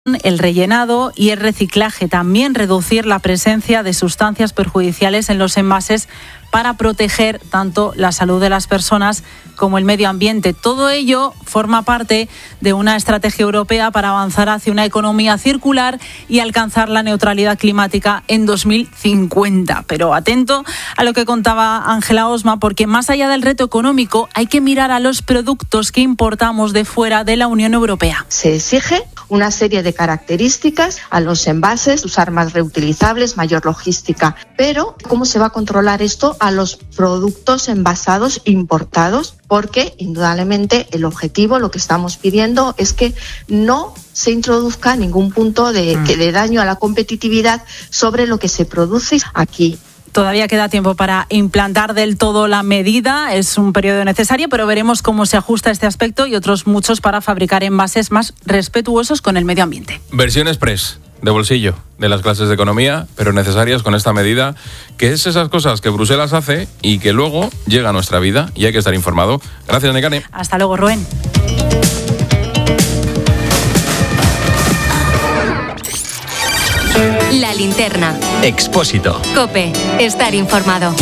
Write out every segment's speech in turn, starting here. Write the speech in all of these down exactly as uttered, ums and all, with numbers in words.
el rellenado y el reciclaje. También reducir la presencia de sustancias perjudiciales en los envases para proteger tanto la salud de las personas como el medio ambiente. Todo ello forma parte de una estrategia europea para avanzar hacia una economía circular y alcanzar la neutralidad climática en dos mil cincuenta. Pero atento a lo que contaba Ángela Osma, porque más allá del reto económico hay que mirar a los productos que importamos de fuera de la Unión Europea. Se exige una serie de características a los envases, usar más reutilizables, mayor logística. Pero, ¿cómo se va a controlar esto a los productos envasados importados? Porque, indudablemente, el objetivo, lo que estamos pidiendo es que no se introduzca ningún punto de, mm. de daño a la competitividad sobre lo que se produce aquí. Todavía queda tiempo para implantar del todo la medida, es un periodo necesario, pero veremos cómo se ajusta este aspecto y otros muchos para fabricar envases más respetuosos con el medio ambiente. Versión express, de bolsillo, de las clases de economía, pero necesarias con esta medida, que es esas cosas que Bruselas hace y que luego llega a nuestra vida y hay que estar informado. Gracias, Nekane. Hasta luego, Rubén. La linterna. Expósito. COPE. Estar informado.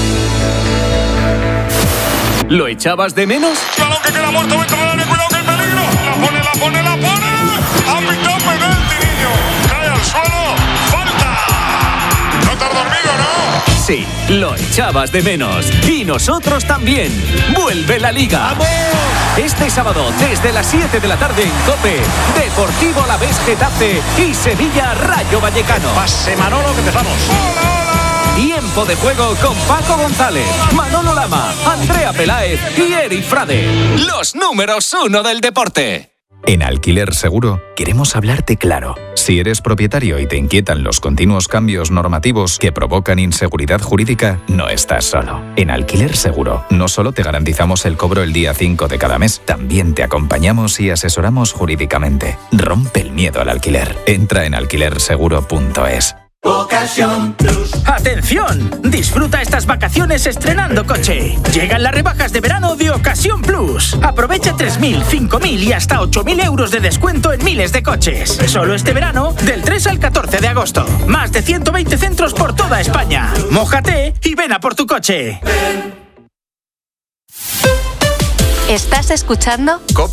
¿Lo echabas de menos? ¡Balón que queda muerto dentro del área! ¡Cuidado que hay peligro! ¡La pone, la pone, la pone! ¡Ha pitado penalti, niño! ¡Cae al suelo! ¡Falta! ¿No te has dormido, no? Sí, lo echabas de menos. Y nosotros también. ¡Vuelve la Liga! ¡Vamos! Este sábado, desde las siete de la tarde en COPE, Deportivo Alavés Getafe y Sevilla Rayo Vallecano. Pase Manolo, que empezamos. ¡Hola, hola! Tiempo de juego con Paco González, Manolo Lama, Andrea Peláez y Eric Frade. Los números uno del deporte. En Alquiler Seguro queremos hablarte claro. Si eres propietario y te inquietan los continuos cambios normativos que provocan inseguridad jurídica, no estás solo. En Alquiler Seguro no solo te garantizamos el cobro el día cinco de cada mes, también te acompañamos y asesoramos jurídicamente. Rompe el miedo al alquiler. Entra en alquiler seguro punto es. Ocasión Plus. ¡Atención! Disfruta estas vacaciones estrenando coche. Llegan las rebajas de verano de Ocasión Plus. Aprovecha tres mil, cinco mil y hasta ocho mil euros de descuento en miles de coches. Solo este verano, del tres al catorce de agosto. Más de ciento veinte centros por toda España. Mójate y ven a por tu coche. ¿Estás escuchando? COPE.